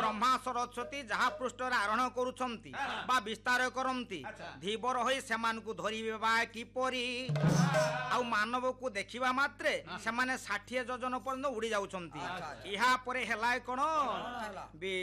ବ୍ରହ୍ମା ସରସ୍ୱତୀ ଯାହା ପୃଷ୍ଠରେ ଆରୋହଣ କରୁଛନ୍ତି ବା ବିସ୍ତାର କରନ୍ତି ଧୀବର ହୋଇ ସେମାନଙ୍କୁ ଧରିବେ ବା କିପରି ଆଉ ମାନବକୁ ଦେଖିବା ମାତ୍ରେ ସେମାନେ 60 ଯୋଜନ ପର୍ଯ୍ୟନ୍ତ ଉଡି ଯାଉଛନ୍ତି ଏହା ପରେ ହେଲା କଣ